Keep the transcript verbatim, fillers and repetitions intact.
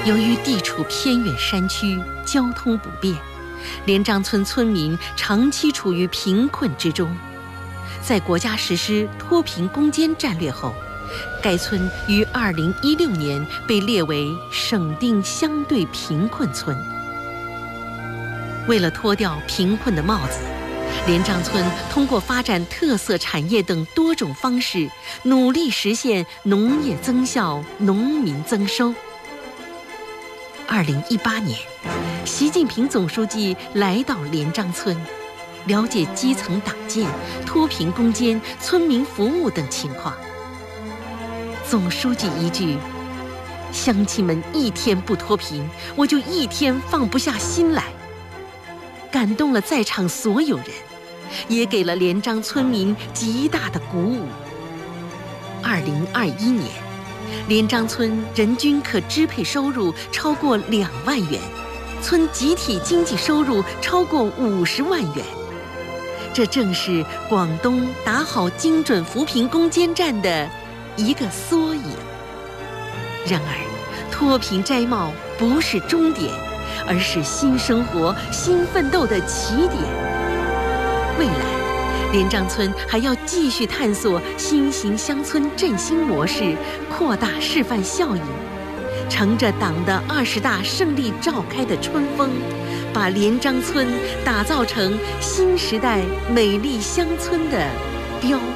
由于地处偏远山区，交通不便，连张村村民长期处于贫困之中。在国家实施脱贫攻坚战略后，该村于二零一六年被列为省定相对贫困村。为了脱掉贫困的帽子，连张村通过发展特色产业等多种方式，努力实现农业增效、农民增收。二零一八年，习近平总书记来到连张村，了解基层党建、脱贫攻坚、村民服务等情况。总书记一句“乡亲们一天不脱贫，我就一天放不下心来”，感动了在场所有人，也给了连张村民极大的鼓舞。二零二一年，连张村人均可支配收入超过两万元，村集体经济收入超过五十万元。这正是广东打好精准扶贫攻坚战的一个缩影。然而，脱贫摘帽不是终点，而是新生活、新奋斗的起点。未来，连张村还要继续探索新型乡村振兴模式，扩大示范效应，乘着党的二十大胜利召开的春风，把连张村打造成新时代美丽乡村的标